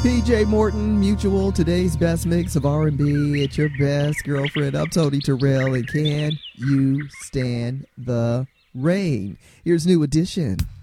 PJ Morton, Mutual, today's best mix of R&B. It's your best girlfriend. I'm Tony Terrell, and can you stand the rain? Here's New Edition.